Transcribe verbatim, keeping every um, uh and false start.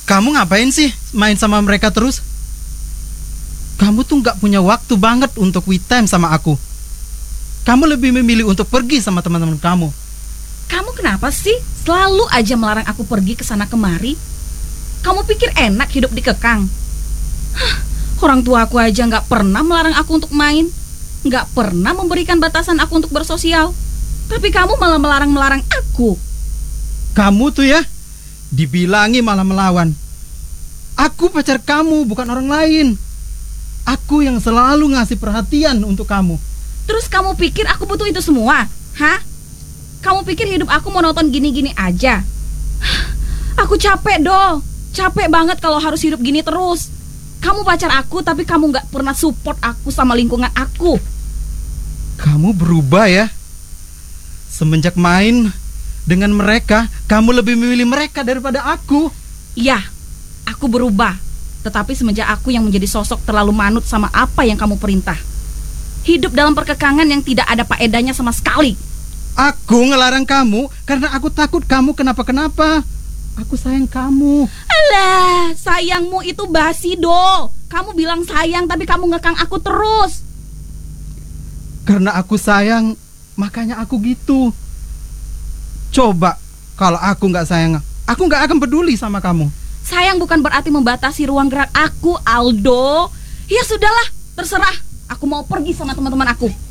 Kamu ngapain sih main sama mereka terus? Kamu tuh gak punya waktu banget untuk we time sama aku. Kamu lebih memilih untuk pergi sama teman-teman kamu. Kamu kenapa sih selalu aja melarang aku pergi ke sana kemari? Kamu pikir enak hidup dikekang? Hah, orang tua aku aja gak pernah melarang aku untuk main, gak pernah memberikan batasan aku untuk bersosial. Tapi kamu malah melarang-melarang aku. Kamu tuh ya, dibilangi malah melawan. Aku pacar kamu, bukan orang lain. Aku yang selalu ngasih perhatian untuk kamu. Terus kamu pikir aku butuh itu semua? Hah? Kamu pikir hidup aku monoton gini-gini aja? Aku capek doh. Capek banget kalau harus hidup gini terus. Kamu pacar aku tapi kamu gak pernah support aku sama lingkungan aku. Kamu berubah ya. Semenjak main dengan mereka, kamu lebih memilih mereka daripada aku. Iya, aku berubah. Tetapi semenjak aku yang menjadi sosok terlalu manut sama apa yang kamu perintah. Hidup dalam perkekangan yang tidak ada faedahnya sama sekali. Aku ngelarang kamu karena aku takut kamu kenapa-kenapa. Aku sayang kamu. Alah, sayangmu itu basi do. Kamu bilang sayang tapi kamu ngekang aku terus. Karena aku sayang, makanya aku gitu. Coba kalau aku gak sayang, aku gak akan peduli sama kamu. Sayang bukan berarti membatasi ruang gerak aku, Aldo. Ya sudahlah, terserah. Aku mau pergi sama teman-teman aku.